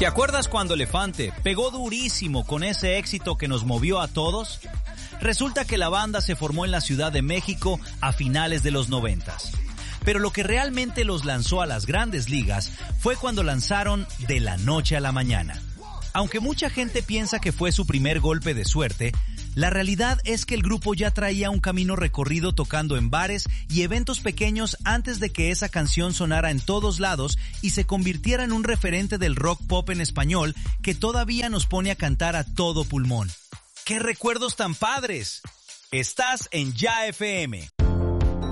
¿Te acuerdas cuando Elefante pegó durísimo con ese éxito que nos movió a todos? Resulta que la banda se formó en la Ciudad de México a finales de los 90s. Pero lo que realmente los lanzó a las grandes ligas fue cuando lanzaron De la Noche a la Mañana. Aunque mucha gente piensa que fue su primer golpe de suerte, la realidad es que el grupo ya traía un camino recorrido tocando en bares y eventos pequeños antes de que esa canción sonara en todos lados y se convirtiera en un referente del rock pop en español que todavía nos pone a cantar a todo pulmón. ¡Qué recuerdos tan padres! Estás en Ya FM.